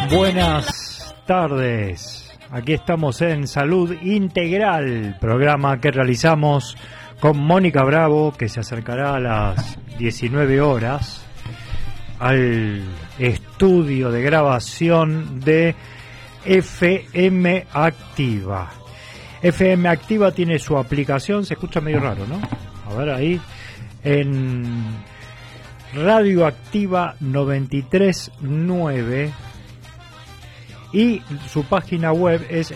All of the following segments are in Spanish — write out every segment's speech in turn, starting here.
Buenas tardes, aquí estamos en Salud Integral, programa que realizamos con Mónica Bravo, que se acercará a las 19 horas al estudio de grabación de FM Activa. FM Activa tiene su aplicación, se escucha medio raro, ¿no? A ver ahí, en Radio Activa 93.9 y su página web es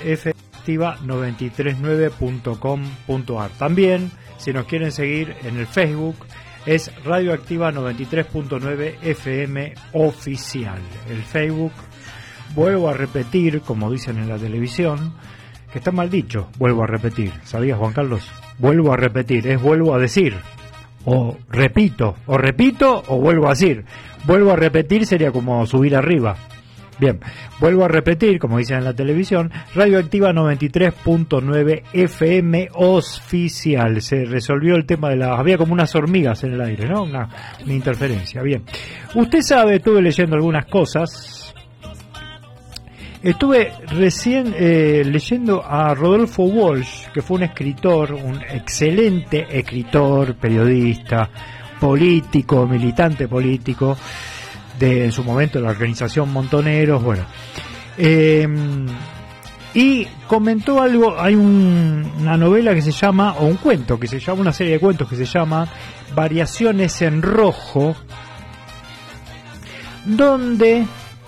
fmactiva939.com.ar. También, si nos quieren seguir en el Facebook, es Radioactiva 93.9 FM Oficial. El Facebook, vuelvo a repetir, como dicen en la televisión, que está mal dicho, vuelvo a repetir. ¿Sabías, Juan Carlos? Vuelvo a repetir, es vuelvo a decir. O repito, o vuelvo a decir. Vuelvo a repetir sería como subir arriba. Bien, vuelvo a repetir, como dicen en la televisión, Radioactiva 93.9 FM Oficial. Se resolvió el tema de la... Había como unas hormigas en el aire, ¿no? Una interferencia. Bien. Usted sabe, estuve leyendo algunas cosas. Estuve recién leyendo a Rodolfo Walsh, que fue un escritor, un excelente escritor, periodista, político, militante político, en su momento de la organización Montoneros, bueno. Y comentó algo, hay una novela que se llama, o un cuento que se llama, una serie de cuentos que se llama Variaciones en Rojo, donde,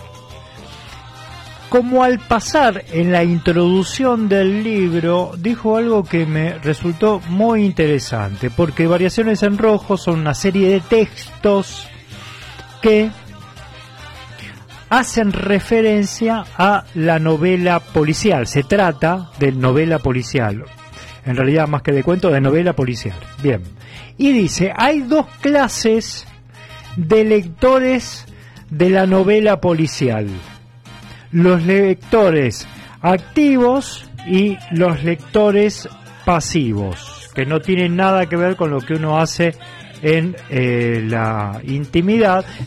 como al pasar en la introducción del libro, dijo algo que me resultó muy interesante, porque Variaciones en Rojo son una serie de textos que hacen referencia a la novela policial. Se trata de novela policial, en realidad más que de cuento, de novela policial. Bien, y dice, hay dos clases de lectores de la novela policial: los lectores activos y los lectores pasivos, que no tienen nada que ver con lo que uno hace en la intimidad,